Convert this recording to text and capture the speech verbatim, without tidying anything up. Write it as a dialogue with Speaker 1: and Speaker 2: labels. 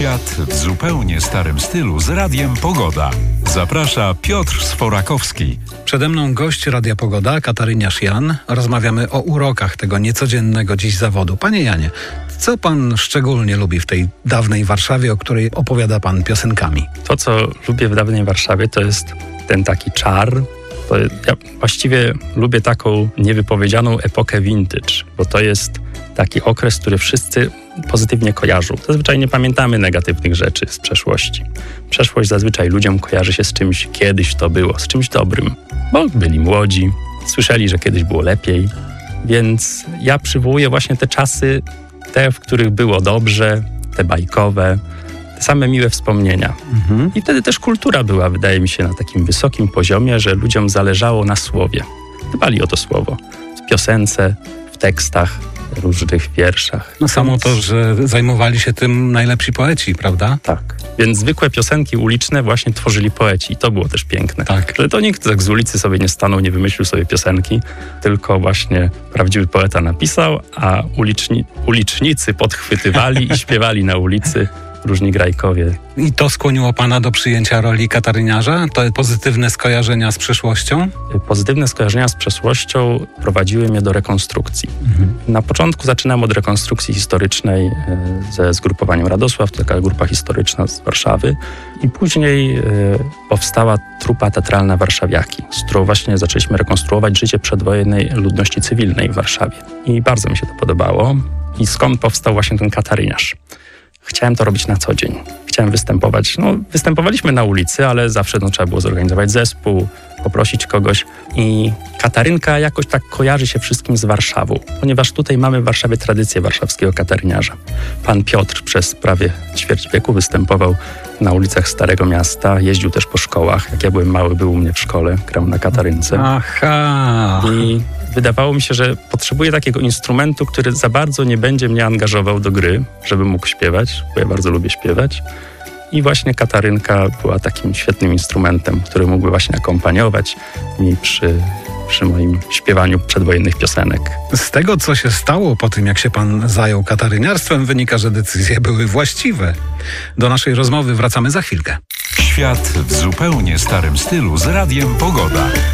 Speaker 1: Świat w zupełnie starym stylu z Radiem Pogoda. Zaprasza Piotr Sforakowski.
Speaker 2: Przede mną gość Radia Pogoda, Kataryniarz Jan. Rozmawiamy o urokach tego niecodziennego dziś zawodu. Panie Janie, co pan szczególnie lubi w tej dawnej Warszawie, o której opowiada pan piosenkami?
Speaker 3: To, co lubię w dawnej Warszawie, to jest ten taki czar. To ja właściwie lubię taką niewypowiedzianą epokę vintage, bo to jest taki okres, który wszyscy pozytywnie kojarzą. Zazwyczaj nie pamiętamy negatywnych rzeczy z przeszłości. Przeszłość zazwyczaj ludziom kojarzy się z czymś, kiedyś to było, z czymś dobrym, bo byli młodzi, słyszeli, że kiedyś było lepiej, więc ja przywołuję właśnie te czasy, te, w których było dobrze, te bajkowe, te same miłe wspomnienia. Mhm. I wtedy też kultura była, wydaje mi się, na takim wysokim poziomie, że ludziom zależało na słowie. Dbali o to słowo. W piosence, w tekstach, różnych wierszach.
Speaker 2: No samo to, że zajmowali się tym najlepsi poeci, prawda?
Speaker 3: Tak. Więc zwykłe piosenki uliczne właśnie tworzyli poeci. I to było też piękne.
Speaker 2: Tak.
Speaker 3: Że to nikt tak z ulicy sobie nie stanął, nie wymyślił sobie piosenki, tylko właśnie prawdziwy poeta napisał, a uliczni, ulicznicy podchwytywali i śpiewali na ulicy. Różni grajkowie.
Speaker 2: I to skłoniło pana do przyjęcia roli kataryniarza? To pozytywne skojarzenia z przeszłością?
Speaker 3: Pozytywne skojarzenia z przeszłością prowadziły mnie do rekonstrukcji. Mhm. Na początku zaczynam od rekonstrukcji historycznej ze zgrupowaniem Radosław, to taka grupa historyczna z Warszawy. I później e, powstała trupa teatralna Warszawiaki, z którą właśnie zaczęliśmy rekonstruować życie przedwojennej ludności cywilnej w Warszawie. I bardzo mi się to podobało. I skąd powstał właśnie ten kataryniarz? Chciałem to robić na co dzień. Chciałem występować. No, występowaliśmy na ulicy, ale zawsze no, trzeba było zorganizować zespół, poprosić kogoś. I Katarynka jakoś tak kojarzy się wszystkim z Warszawą, ponieważ tutaj mamy w Warszawie tradycję warszawskiego kataryniarza. Pan Piotr przez prawie ćwierć wieku występował na ulicach Starego Miasta, jeździł też po szkołach. Jak ja byłem mały, był u mnie w szkole, grał na katarynce.
Speaker 2: Aha!
Speaker 3: I wydawało mi się, że potrzebuję takiego instrumentu, który za bardzo nie będzie mnie angażował do gry, żebym mógł śpiewać, bo ja bardzo lubię śpiewać. I właśnie katarynka była takim świetnym instrumentem, który mógłby właśnie akompaniować mi przy, przy moim śpiewaniu przedwojennych piosenek.
Speaker 2: Z tego, co się stało po tym, jak się pan zajął kataryniarstwem, wynika, że decyzje były właściwe. Do naszej rozmowy wracamy za chwilkę.
Speaker 1: Świat w zupełnie starym stylu z Radiem Pogoda.